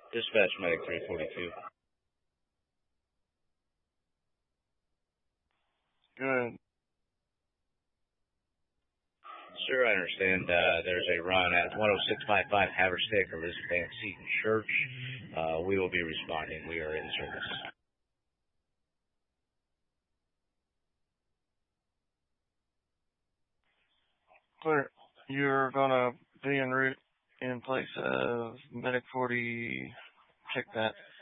Dispatch Medic 342. Good. Sir, I understand there's a run at 10655 Haverstick, Elizabeth Seton Church. We will be responding. We are in service. Clear. You're going to be en route in place of Medic 40. Check that.